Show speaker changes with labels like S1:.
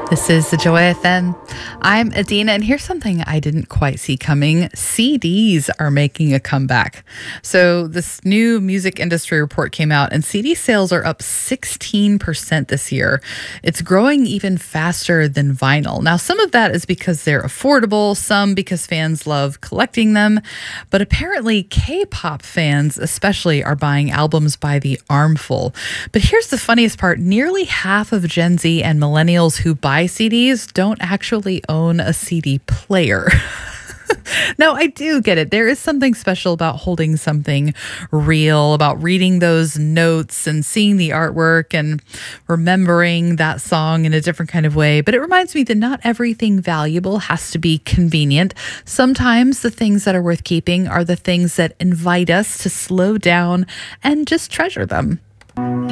S1: This is the Joy FM. I'm Adina, and here's something I didn't quite see coming. CDs are making a comeback. So this new music industry report came out, and CD sales are up 16% this year. It's growing even faster than vinyl. Now, some of that is because they're affordable, some because fans love collecting them, but apparently K-pop fans especially are buying albums by the armful. But here's the funniest part. Nearly half of Gen Z and millennials who buy CDs don't actually own a CD player. Now, I do get it. There is something special about holding something real, about reading those notes and seeing the artwork and remembering that song in a different kind of way. But it reminds me that not everything valuable has to be convenient. Sometimes the things that are worth keeping are the things that invite us to slow down and just treasure them.